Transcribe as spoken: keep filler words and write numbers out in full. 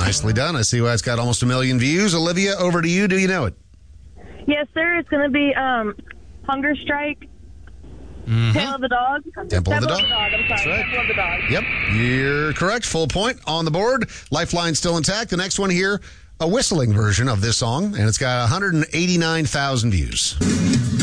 Nicely done. I see why it's got almost a million views. Olivia, over to you. Do you know it? Yes, sir. It's going to be um, Hunger Strike. Mm-hmm. Tail of the Dog. Temple of the Temple Dog. of the Dog. I'm sorry. That's right. Temple of the Dog. Yep, you're correct. Full point on the board. Lifeline still intact. The next one here, a whistling version of this song, and it's got one hundred eighty-nine thousand views.